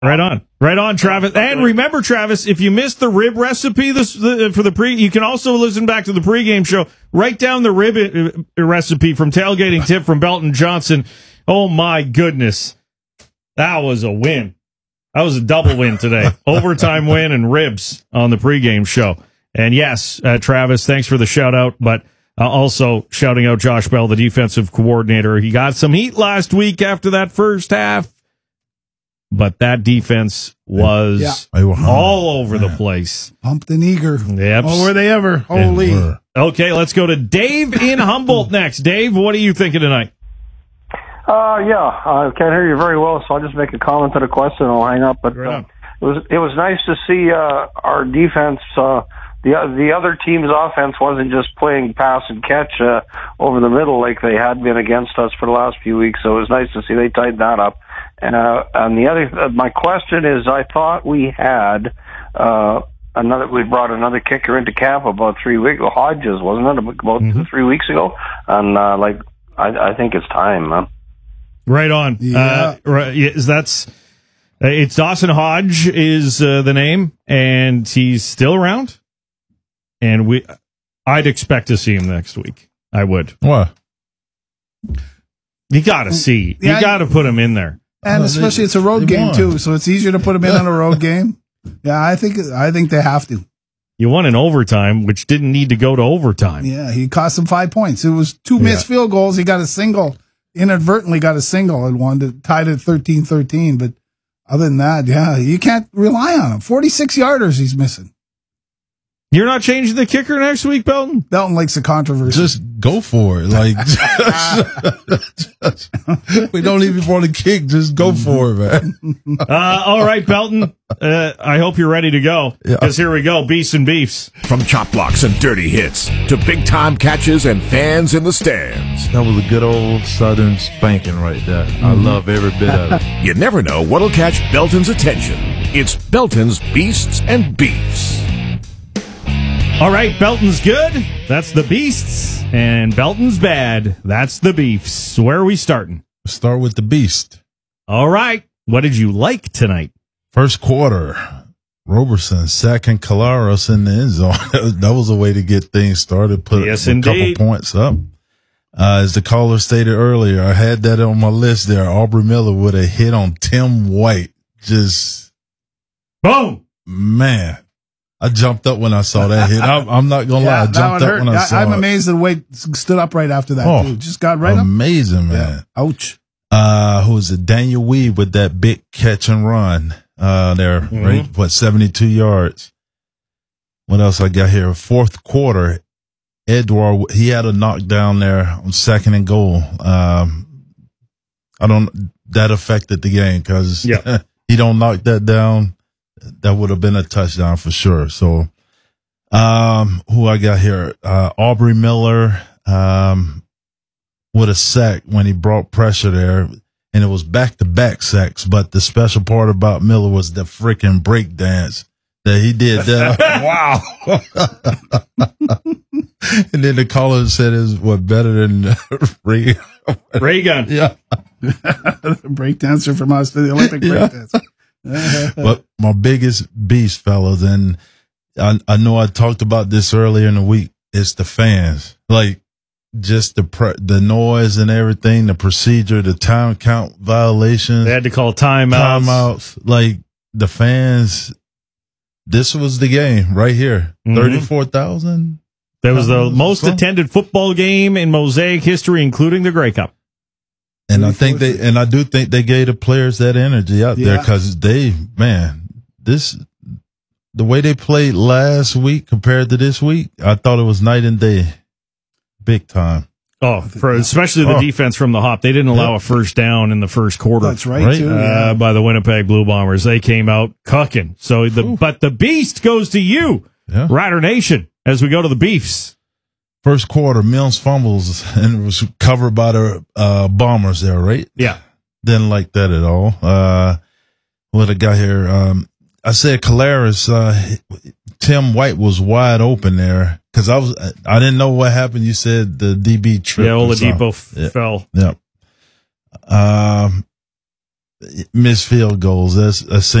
Right on, Travis. And remember, Travis, if you missed the rib recipe for the you can also listen back to the pregame show. Write down the rib recipe from Tailgating Tip from Belton Johnson. Oh my goodness, that was a win. That was a double win today. Overtime win and ribs on the pregame show. And yes, Travis, thanks for the shout out, but also shouting out Josh Bell, the defensive coordinator. He got some heat last week after that first half. But that defense was all over the place. Pumped and eager. Yep. Oh, were they ever? Holy. Okay, let's go to Dave in Humboldt next. Dave, what are you thinking tonight? I can't hear you very well, so I'll just make a comment to the question and I'll hang up. But it was nice to see our defense. The other team's offense wasn't just playing pass and catch over the middle like they had been against us for the last few weeks. So it was nice to see they tightened that up. And the other, my question is, I thought we had we brought another kicker into camp about 3 weeks. Hodges, wasn't it, about 3 weeks ago? And I think it's time, man. Right on. Yeah. It's Dawson Hodge is the name, and he's still around. And I'd expect to see him next week. I would. What? You got to see. You got to put him in there. And especially it's a road game too, so it's easier to put him in on a road game. Yeah, I think they have to. You won in overtime, which didn't need to go to overtime. Yeah, he cost them 5 points. It was 2 missed field goals. He got a single, inadvertently got a single and one that tied it 13-13. But other than that, you can't rely on him. 46-yarders he's missing. You're not changing the kicker next week, Belton? Belton likes the controversy. Just go for it. We don't even want to kick. Just go for it, man. All right, Belton. I hope you're ready to go. Because here we go, Beefs and Beefs. From chop blocks and dirty hits to big-time catches and fans in the stands. That was a good old Southern spanking right there. I love every bit of it. You never know what'll catch Belton's attention. It's Belton's Beasts and Beefs. All right, Belton's good. That's the Beasts. And Belton's bad. That's the Beefs. Where are we starting? Start with the Beast. All right. What did you like tonight? First quarter, Roberson sacking Calaros in the end zone. That was a way to get things started. Put a couple points up. As the caller stated earlier, I had that on my list there. Aubrey Miller with a hit on Tim White. Just boom, man. I jumped up when I saw that hit. I'm not going to lie. I jumped up when I saw it. I'm amazed that Wade stood up right after that, too. Just got right up. Amazing, man. Yeah. Ouch. Who was it? Daniel Weed with that big catch and run there, right? 72 yards. What else I got here? Fourth quarter, Edward, he had a knockdown there on second and goal. That affected the game because he don't knock that down. That would have been a touchdown for sure. So, who I got here? Aubrey Miller, with a sack when he brought pressure there, and it was back-to-back sacks. But the special part about Miller was the freaking break dance that he did. Wow. And then the caller said it was better than Ray-Gun. Yeah. Break dancer from us to the Olympic break dance. But my biggest beast, fellas, and I know I talked about this earlier in the week, it's the fans. Like, just the noise and everything, the procedure, the time count violations. They had to call timeouts. Like, the fans, this was the game right here. 34,000. That was the most attended football game in Mosaic history, including the Grey Cup. And I do think they gave the players that energy out there because the way they played last week compared to this week, I thought it was night and day, big time. Oh, especially the defense from the hop. They didn't allow a first down in the first quarter. That's right? Too, by the Winnipeg Blue Bombers. They came out cooking. So but the beast goes to you, Rider Nation, as we go to the Beefs. First quarter, Mills fumbles, and it was covered by the Bombers there, right? Yeah. Didn't like that at all. What I got here, I said Calaris, Tim White was wide open there, because I didn't know what happened. You said the DB tripped. Yeah, Oladipo fell. Yeah. missed field goals. That's